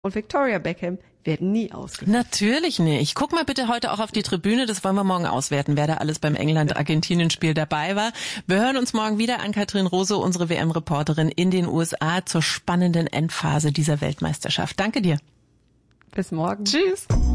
und Victoria Beckham werden nie ausgeführt. Natürlich nicht. Guck mal bitte heute auch auf die Tribüne, das wollen wir morgen auswerten, wer da alles beim England-Argentinien-Spiel dabei war. Wir hören uns morgen wieder an Katrin Rose, unsere WM-Reporterin in den USA, zur spannenden Endphase dieser Weltmeisterschaft. Danke dir. Bis morgen. Tschüss.